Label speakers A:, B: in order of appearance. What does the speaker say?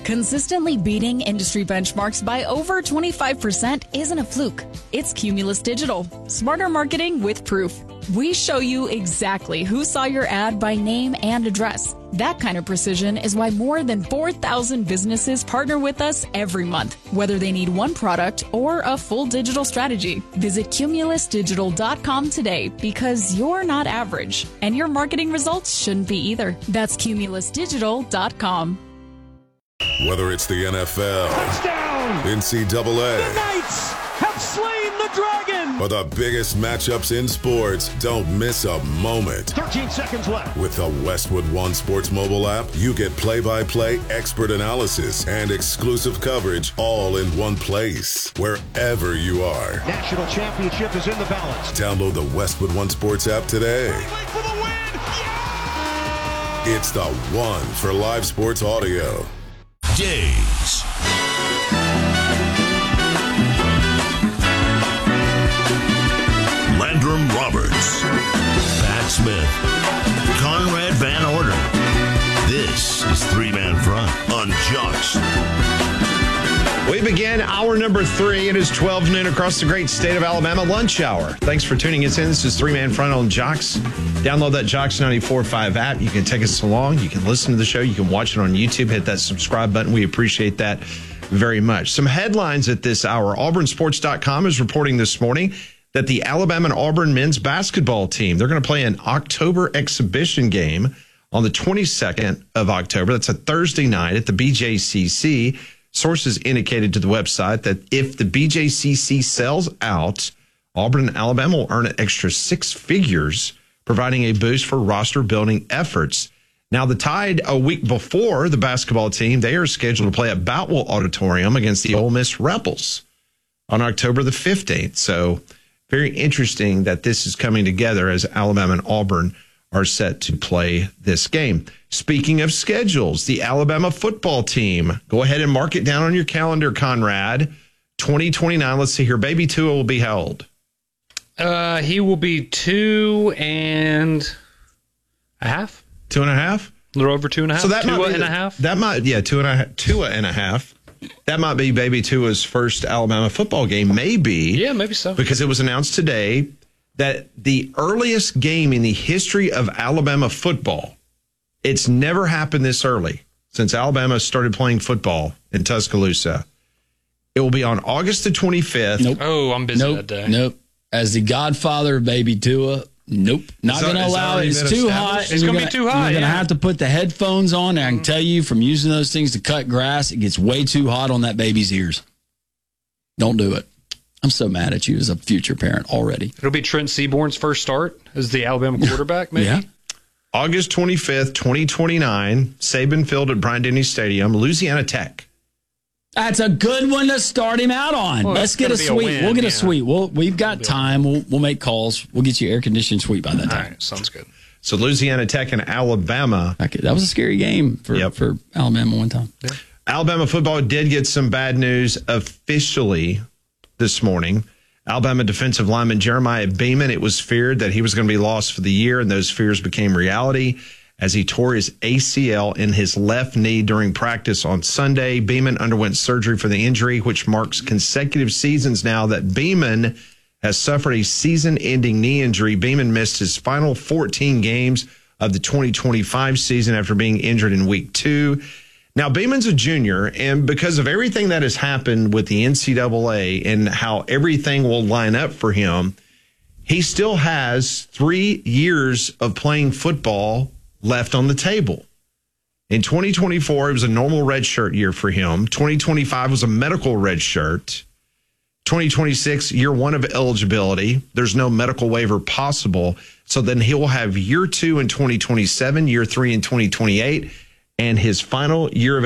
A: Consistently beating industry benchmarks by over 25% isn't a fluke. It's Cumulus Digital. Smarter marketing with proof. We show you exactly who saw your ad by name and address. That kind of precision is why more than 4,000 businesses partner with us every month, whether they need one product or a full digital strategy. Visit cumulusdigital.com today because you're not average, and your marketing results shouldn't be either. That's cumulusdigital.com.
B: Whether it's the NFL,
C: touchdown,
B: NCAA,
C: the Knights have slain the dragon,
B: or the biggest matchups in sports, don't miss a moment.
C: 13 seconds left.
B: With the Westwood One Sports mobile app, you get play-by-play expert analysis and exclusive coverage all in one place, wherever you are.
C: National championship is in the balance.
B: Download the Westwood One Sports app today.
C: Wait for the win! Yeah!
B: It's the one for live sports audio.
D: Days. Landrum Roberts, Pat Smith, Conrad Van Orden. This is Three-Man Front on Jocks.
E: We begin hour number 3. It is 12 noon across the great state of Alabama. Lunch hour. Thanks for tuning us in. This is Three-Man Front on Jocks. Download that Jocks 94.5 app. You can take us along. You can listen to the show. You can watch it on YouTube. Hit that subscribe button. We appreciate that very much. Some headlines at this hour. AuburnSports.com is reporting this morning that the Alabama and Auburn men's basketball team, they're going to play an October exhibition game on the 22nd of October. That's a Thursday night at the BJCC. Sources indicated to the website that if the BJCC sells out, Auburn and Alabama will earn an extra 6 figures, providing a boost for roster building efforts. Now, the Tide, a week before the basketball team, they are scheduled to play at Boutwell Auditorium against the Ole Miss Rebels on October the 15th. So very interesting that this is coming together as Alabama and Auburn are set to play this game. Speaking of schedules, the Alabama football team, go ahead and mark it down on your calendar, Conrad. 2029, let's see here. Baby Tua will be how old?
F: He will be 2.5.
E: 2.5?
F: A little over 2.5.
E: So that
F: Tua
E: might be
F: and a half.
E: That might, yeah, 2.5. Tua and a half. That might be Baby Tua's first Alabama football game. Maybe.
F: Yeah, maybe so.
E: Because it was announced today that the earliest game in the history of Alabama football, it's never happened this early since Alabama started playing football in Tuscaloosa. It will be on August the 25th.
G: Nope.
F: Oh, I'm busy that day.
G: Nope. As the godfather of Baby Tua, nope. Not going to allow it. It's too hot.
F: It's going to be too hot.
G: You're going to have to put the headphones on. And I can tell you from using those things to cut grass, it gets way too hot on that baby's ears. Don't do it. I'm so mad at you as a future parent already.
F: It'll be Trent Seaborn's first start as the Alabama quarterback, maybe?
G: Yeah.
E: August 25th, 2029, Saban Field at Bryant-Denny Stadium, Louisiana Tech.
G: That's a good one to start him out on.
F: Well,
G: Let's get a suite. We'll get a suite. We've got time. We'll make calls. We'll get you air conditioned suite by that time.
F: All right, sounds good.
E: So Louisiana Tech and Alabama.
G: That was a scary game for Alabama one time.
F: Yeah.
E: Alabama football did get some bad news officially this morning. Alabama defensive lineman Jeremiah Beaman, it was feared that he was going to be lost for the year, and those fears became reality as he tore his ACL in his left knee during practice on Sunday. Beaman underwent surgery for the injury, which marks consecutive seasons now that Beaman has suffered a season-ending knee injury. Beaman missed his final 14 games of the 2025 season after being injured in week 2. Now, Beaman's a junior, and because of everything that has happened with the NCAA and how everything will line up for him, he still has 3 years of playing football left on the table. In 2024, it was a normal redshirt year for him. 2025 was a medical redshirt. 2026, year 1 of eligibility. There's no medical waiver possible. So then he'll have year 2 in 2027, year 3 in 2028, and his final year of